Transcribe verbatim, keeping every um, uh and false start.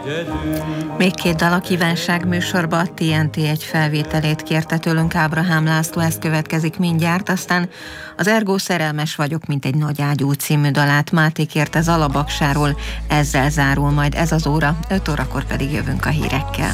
Még két dal a kívánság műsorba, a té en té egy felvételét kérte tőlünk Ábrahám László, ez következik mindjárt, aztán az Ergó Szerelmes vagyok, mint egy nagy ágyú című dalát Máté kérte Zalabaksáról, ezzel zárul majd ez az óra, öt órakor pedig jövünk a hírekkel.